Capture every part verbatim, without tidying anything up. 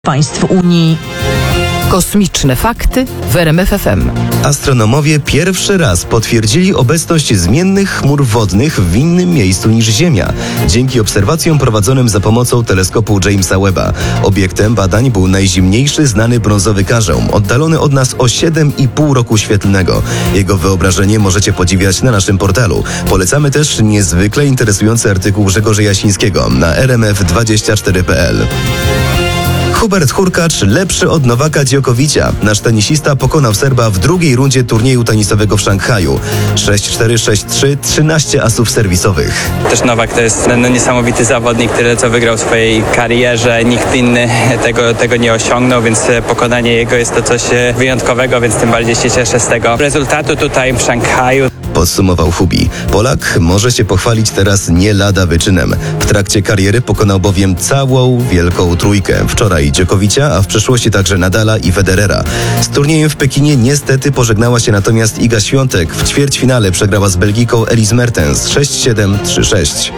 państw Unii. Kosmiczne fakty w R M F F M. Astronomowie pierwszy raz potwierdzili obecność zmiennych chmur wodnych w innym miejscu niż Ziemia, dzięki obserwacjom prowadzonym za pomocą teleskopu Jamesa Webba. Obiektem badań był najzimniejszy znany brązowy karzeł, oddalony od nas o siedem i pół roku świetlnego. Jego wyobrażenie możecie podziwiać na naszym portalu. Polecamy też niezwykle interesujący artykuł Grzegorza Jasińskiego na r m f dwadzieścia cztery kropka p l. Hubert Hurkacz lepszy od Nowaka Djokovicia. Nasz tenisista pokonał Serba w drugiej rundzie turnieju tenisowego w Szanghaju. sześć cztery, sześć trzy, trzynaście asów serwisowych. Też Nowak to jest no, niesamowity zawodnik, tyle co wygrał w swojej karierze. Nikt inny tego, tego nie osiągnął, więc pokonanie jego jest to coś wyjątkowego, więc tym bardziej się cieszę z tego rezultatu tutaj w Szanghaju. Podsumował Hubi. Polak może się pochwalić teraz nie lada wyczynem. W trakcie kariery pokonał bowiem całą wielką trójkę. Wczoraj Djokovicia, a w przeszłości także Nadala i Federera. Z turniejem w Pekinie niestety pożegnała się natomiast Iga Świątek. W ćwierćfinale przegrała z Belgiką Elise Mertens sześć siedem, trzy sześć.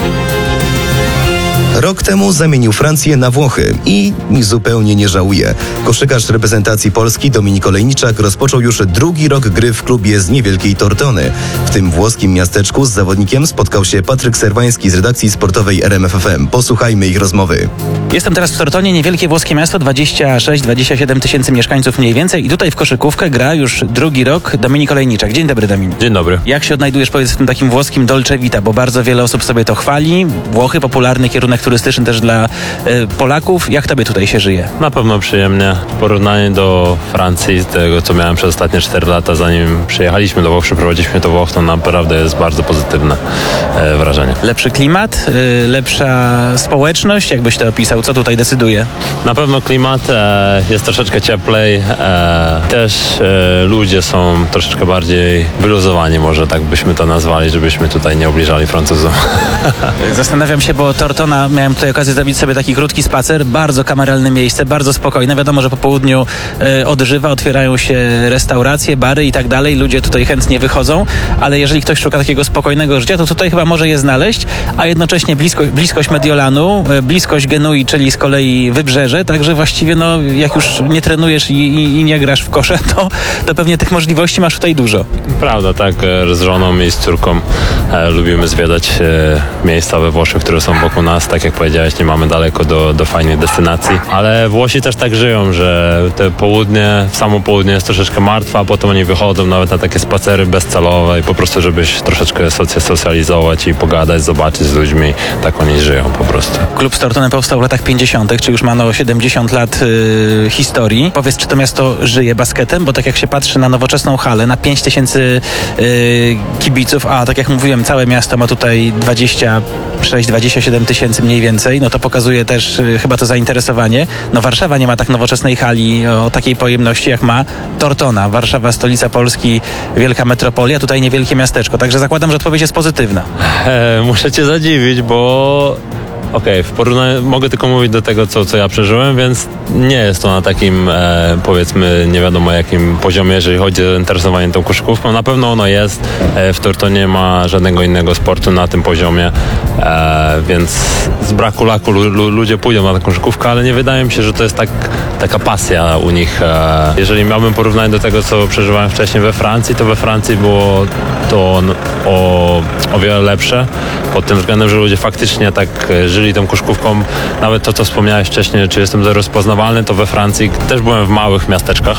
Rok temu zamienił Francję na Włochy i zupełnie nie żałuje. Koszykarz reprezentacji Polski Dominik Olejniczak rozpoczął już drugi rok gry w klubie z niewielkiej Tortony. W tym włoskim miasteczku z zawodnikiem spotkał się Patryk Serwański z redakcji sportowej R M F F M. Posłuchajmy ich rozmowy. Jestem teraz w Tortonie, niewielkie włoskie miasto, dwadzieścia sześć dwadzieścia siedem tysięcy mieszkańców mniej więcej i tutaj w koszykówkę gra już drugi rok Dominik Olejniczak. Dzień dobry, Dominik. Dzień dobry. Jak się odnajdujesz, powiedz, w tym takim włoskim Dolce Vita, bo bardzo wiele osób sobie to chwali. Włochy, popularny kierunek turystyczny też dla y, Polaków. Jak tobie tutaj się żyje? Na pewno przyjemnie. W porównaniu do Francji, tego co miałem przez ostatnie cztery lata, zanim przyjechaliśmy do Włoch, przeprowadziliśmy do Włoch, to naprawdę jest bardzo pozytywne e, wrażenie. Lepszy klimat, y, lepsza społeczność, jakbyś to opisał? Co tutaj decyduje? Na pewno klimat, e, jest troszeczkę cieplej, e, też e, ludzie są troszeczkę bardziej wyluzowani, może tak byśmy to nazwali, żebyśmy tutaj nie obliżali Francuzom. Zastanawiam się, bo Tortona, miałem tutaj okazję zrobić sobie taki krótki spacer, bardzo kameralne miejsce, bardzo spokojne. Wiadomo, że po południu e, odżywa, otwierają się restauracje, bary i tak dalej. Ludzie tutaj chętnie wychodzą, ale jeżeli ktoś szuka takiego spokojnego życia, to tutaj chyba może je znaleźć, a jednocześnie blisko, bliskość Mediolanu, e, bliskość Genui, czyli z kolei wybrzeże, także właściwie no, jak już nie trenujesz i, i, i nie grasz w kosze, to, to pewnie tych możliwości masz tutaj dużo. Prawda, tak. Z żoną i z córką e, lubimy zwiedzać e, miejsca we Włoszech, które są wokół nas. Tak jak powiedziałeś, nie mamy daleko do, do fajnych destynacji, ale Włosi też tak żyją, że te południe, samo południe jest troszeczkę martwe, a potem oni wychodzą nawet na takie spacery bezcelowe i po prostu, żebyś troszeczkę socjalizować i pogadać, zobaczyć z ludźmi. Tak oni żyją po prostu. Klub z Tortonem powstał w latach pięćdziesiątych, czy już ma no siedemdziesiąt lat yy, historii. Powiedz, czy to miasto żyje basketem? Bo tak jak się patrzy na nowoczesną halę, na pięć tysięcy yy, kibiców, a tak jak mówiłem, całe miasto ma tutaj dwadzieścia sześć dwadzieścia siedem tysięcy mniej więcej, no to pokazuje też yy, chyba to zainteresowanie. No Warszawa nie ma tak nowoczesnej hali o takiej pojemności, jak ma Tortona. Warszawa, stolica Polski, wielka metropolia, tutaj niewielkie miasteczko. Także zakładam, że odpowiedź jest pozytywna. E, muszę cię zadziwić, bo okej, w porównaniu mogę tylko mówić do tego, co, co ja przeżyłem, więc nie jest to na takim, e, powiedzmy, nie wiadomo jakim poziomie, jeżeli chodzi o zainteresowanie tą koszykówką. Na pewno ono jest. E, w Tortonie nie ma żadnego innego sportu na tym poziomie, e, więc z braku laku lu, lu, ludzie pójdą na tę koszykówkę, ale nie wydaje mi się, że to jest tak, taka pasja u nich. E, jeżeli miałbym porównać do tego, co przeżywałem wcześniej we Francji, to we Francji było to o, o wiele lepsze, pod tym względem, że ludzie faktycznie tak żyli tą koszykówką. Nawet to, co wspomniałeś wcześniej, czy jestem rozpoznawalny, to we Francji też byłem w małych miasteczkach.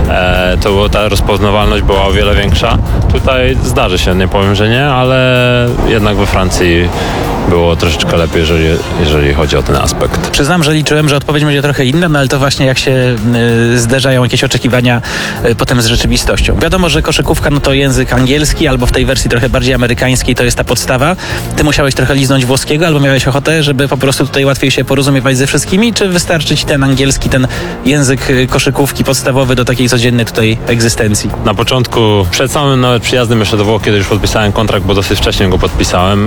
E, to było, ta rozpoznawalność była o wiele większa. Tutaj zdarzy się, nie powiem, że nie, ale jednak we Francji było troszeczkę lepiej, jeżeli, jeżeli chodzi o ten aspekt. Przyznam, że liczyłem, że odpowiedź będzie trochę inna, no ale to właśnie jak się y, zderzają jakieś oczekiwania y, potem z rzeczywistością. Wiadomo, że koszykówka no to język angielski, albo w tej wersji trochę bardziej amerykańskiej to jest ta podstawa. Ty musiałeś trochę liznąć włoskiego, albo miałeś ochotę, żeby po prostu tutaj łatwiej się porozumiewać ze wszystkimi, czy wystarczy ci ten angielski, ten język koszykówki podstawowy do takiej codziennej tutaj egzystencji? Na początku, przed samym nawet przyjazdem jeszcze do Włoch, kiedy już podpisałem kontrakt, bo dosyć wcześnie go podpisałem,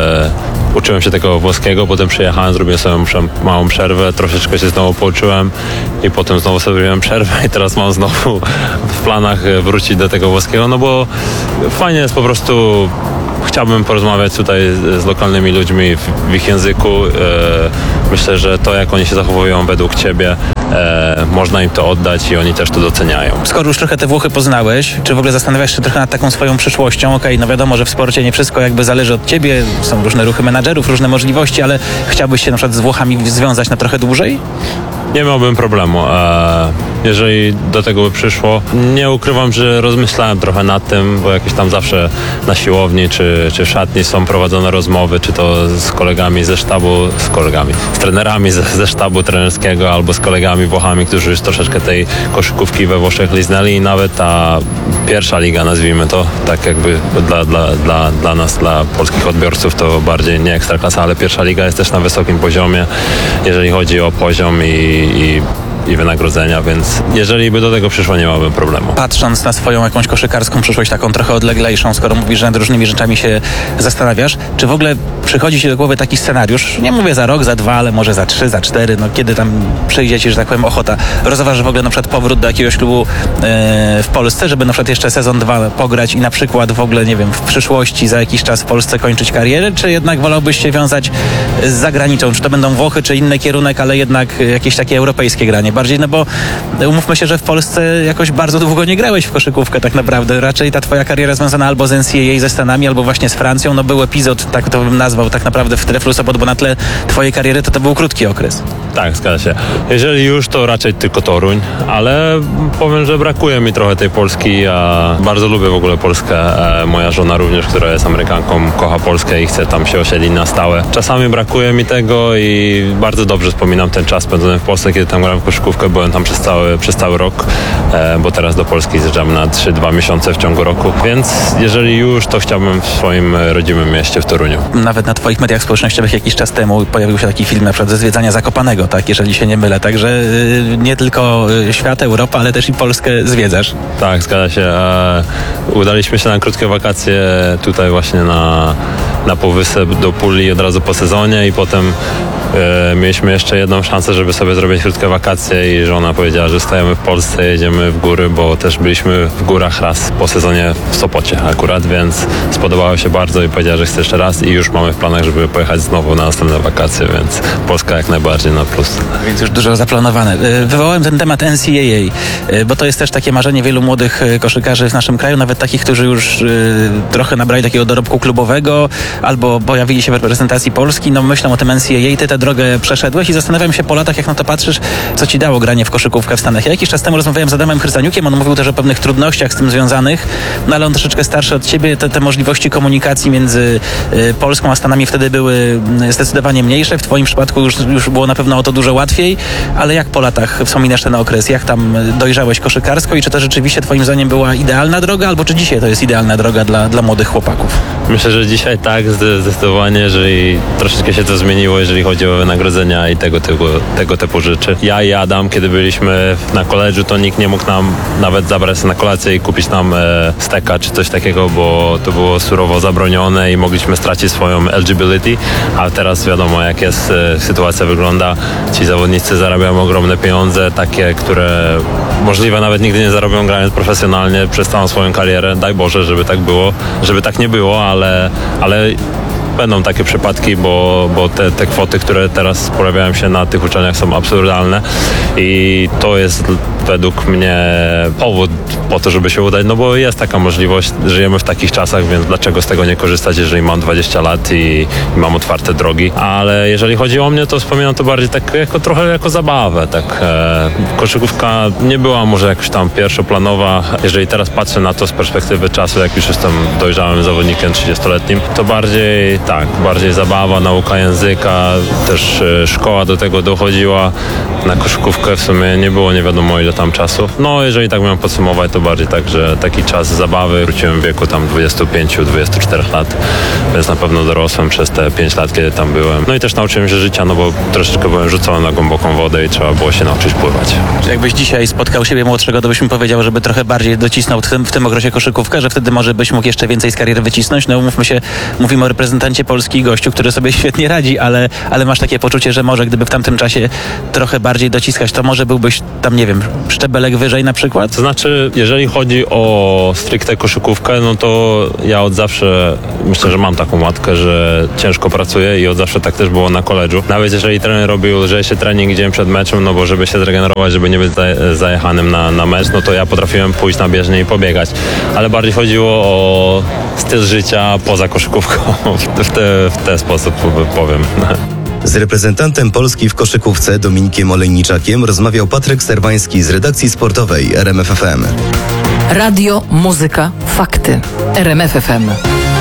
e, uczyłem się tego włoskiego, potem przyjechałem, zrobiłem sobie małą przerwę, troszeczkę się znowu pouczyłem i potem znowu sobie zrobiłem przerwę i teraz mam znowu w planach wrócić do tego włoskiego, no bo fajnie jest po prostu chciałbym porozmawiać tutaj z, z lokalnymi ludźmi w, w ich języku. E, myślę, że to, jak oni się zachowują według ciebie, e, można im to oddać i oni też to doceniają. Skoro już trochę te Włochy poznałeś, czy w ogóle zastanawiasz się trochę nad taką swoją przyszłością? Okej, no wiadomo, że w sporcie nie wszystko jakby zależy od ciebie, są różne ruchy menadżerów, różne możliwości, ale chciałbyś się na przykład z Włochami związać na trochę dłużej? Nie miałbym problemu, e, jeżeli do tego by przyszło. Nie ukrywam, że rozmyślałem trochę nad tym, bo jakieś tam zawsze na siłowni czy, czy w szatni są prowadzone rozmowy, czy to z kolegami ze sztabu, z kolegami, z trenerami ze, ze sztabu trenerskiego albo z kolegami Włochami, którzy już troszeczkę tej koszykówki we Włoszech liznęli i nawet ta pierwsza liga, nazwijmy to, tak jakby dla, dla, dla, dla nas, dla polskich odbiorców to bardziej nie ekstraklasa, ale pierwsza liga jest też na wysokim poziomie, jeżeli chodzi o poziom i i, i wynagrodzenia, więc jeżeli by do tego przyszło, nie miałbym problemu. Patrząc na swoją jakąś koszykarską przyszłość, taką trochę odleglejszą, skoro mówisz, że nad różnymi rzeczami się zastanawiasz, czy w ogóle przychodzi ci do głowy taki scenariusz, nie mówię za rok, za dwa, ale może za trzy, za cztery, no kiedy tam przyjdzie ci, że tak powiem, ochota, rozważasz w ogóle na przykład powrót do jakiegoś klubu e, w Polsce, żeby na przykład jeszcze sezon dwa pograć i na przykład w ogóle, nie wiem, w przyszłości za jakiś czas w Polsce kończyć karierę, czy jednak wolałbyś się wiązać z zagranicą, czy to będą Włochy, czy inny kierunek, ale jednak jakieś takie europejskie granie bardziej, no bo umówmy się, że w Polsce jakoś bardzo długo nie grałeś w koszykówkę tak naprawdę, raczej ta twoja kariera związana albo z N C A A ze Stanami, albo właśnie z Francją, no był epizod, tak to bym nazwał tak naprawdę w Treflu Sopot, bo na tle twojej kariery to to był krótki okres. Tak, zgadza się. Jeżeli już, to raczej tylko Toruń, ale powiem, że brakuje mi trochę tej Polski. Ja bardzo lubię w ogóle Polskę. Moja żona również, która jest Amerykanką, kocha Polskę i chce tam się osiedlić na stałe. Czasami brakuje mi tego i bardzo dobrze wspominam ten czas spędzony w Polsce, kiedy tam grałem w koszykówkę. Byłem tam przez cały, przez cały rok, bo teraz do Polski zjeżdżam na trzy dwa miesiące w ciągu roku. Więc jeżeli już, to chciałbym w swoim rodzimym mieście w Toruniu. Nawet na twoich mediach społecznościowych jakiś czas temu pojawił się taki film na przykład ze zwiedzania Zakopanego, tak, jeżeli się nie mylę. Także yy, nie tylko świat, Europa, ale też i Polskę zwiedzasz. Tak, zgadza się. E, udaliśmy się na krótkie wakacje tutaj właśnie na, na Półwysep do Puli od razu po sezonie i potem e, mieliśmy jeszcze jedną szansę, żeby sobie zrobić krótkie wakacje i żona powiedziała, że stajemy w Polsce, jedziemy w góry, bo też byliśmy w górach raz po sezonie w Sopocie akurat, więc spodobało się bardzo i powiedziała, że chce jeszcze raz i już mamy w planach, żeby pojechać znowu na następne wakacje, więc Polska jak najbardziej na plus. Więc już dużo zaplanowane. Wywołałem ten temat N C A A, bo to jest też takie marzenie wielu młodych koszykarzy w naszym kraju, nawet takich, którzy już y, trochę nabrali takiego dorobku klubowego albo pojawili się w reprezentacji Polski, no myślą o tym N C A A, ty tę drogę przeszedłeś i zastanawiam się po latach, jak na to patrzysz, co ci dało granie w koszykówkę w Stanach. Ja jakiś czas temu rozmawiałem z Adamem Chryzaniukiem, on mówił też o pewnych trudnościach z tym związanych, no ale on troszeczkę starszy od ciebie, te, te możliwości komunikacji między y, Polską a Stanami wtedy były zdecydowanie mniejsze, w twoim przypadku już, już było na pewno o to dużo łatwiej, ale jak po latach wspominasz ten okres, jak tam dojrzałeś koszykarsko i czy to rzeczywiście twoim zdaniem była idealna droga, albo czy dzisiaj to jest idealna droga dla, dla młodych chłopaków? Myślę, że dzisiaj tak, zdecydowanie, jeżeli troszeczkę się to zmieniło, jeżeli chodzi o wynagrodzenia i tego typu, tego typu rzeczy. Ja i Adam, kiedy byliśmy na koledżu, to nikt nie mógł nam nawet zabrać na kolację i kupić nam e, steka czy coś takiego, bo to było surowo zabronione i mogliśmy stracić swoją eligibility, a teraz wiadomo, jak jest e, sytuacja wygląda, ci zawodnicy zarabiają ogromne pieniądze, takie, które możliwe nawet nigdy nie zarobią grając profesjonalnie przez całą swoją karierę. Daj Boże, żeby tak było, żeby tak nie było, ale, ale będą takie przypadki, bo, bo te, te kwoty, które teraz pojawiają się na tych uczelniach, są absurdalne i to jest według mnie powód po to, żeby się udać, no bo jest taka możliwość, żyjemy w takich czasach, więc dlaczego z tego nie korzystać, jeżeli mam dwadzieścia lat i, i mam otwarte drogi, ale jeżeli chodzi o mnie, to wspominam to bardziej tak jako, trochę jako zabawę, tak. E, koszykówka nie była może jakoś tam pierwszoplanowa, jeżeli teraz patrzę na to z perspektywy czasu, jak już jestem dojrzałym zawodnikiem trzydziestoletnim, to bardziej tak, bardziej zabawa, nauka języka, też e, szkoła do tego dochodziła, na koszykówkę w sumie nie było nie wiadomo ile tam czasu. No jeżeli tak miałem podsumować, to bardziej tak, że taki czas zabawy, wróciłem w wieku tam dwudziestu pięciu dwudziestu czterech lat, więc na pewno dorosłem przez te pięć lat, kiedy tam byłem. No i też nauczyłem się życia, no bo troszeczkę byłem rzucony na głęboką wodę i trzeba było się nauczyć pływać. Czy jakbyś dzisiaj spotkał siebie młodszego, to byś mi powiedział, żeby trochę bardziej docisnął w tym, w tym okresie koszykówkę, że wtedy może byś mógł jeszcze więcej z kariery wycisnąć? No umówmy się, mówimy o reprezentancie Polski, gościu, który sobie świetnie radzi, ale, ale masz takie poczucie, że może gdyby w tamtym czasie trochę bardziej dociskać, to może byłbyś tam, nie wiem, szczebelek wyżej na przykład? To znaczy, jeżeli chodzi o stricte koszykówkę, no to ja od zawsze myślę, że mam taką matkę, że ciężko pracuję i od zawsze tak też było na koledżu. Nawet jeżeli trener robił lżejszy trening dzień przed meczem, no bo żeby się zregenerować, żeby nie być zajechanym na, na mecz, no to ja potrafiłem pójść na bieżnię i pobiegać. Ale bardziej chodziło o styl życia poza koszykówką. W, te, w ten sposób powiem. Z reprezentantem Polski w koszykówce Dominikiem Olejniczakiem rozmawiał Patryk Serwański z redakcji sportowej R M F F M. Radio, muzyka, fakty. R M F F M.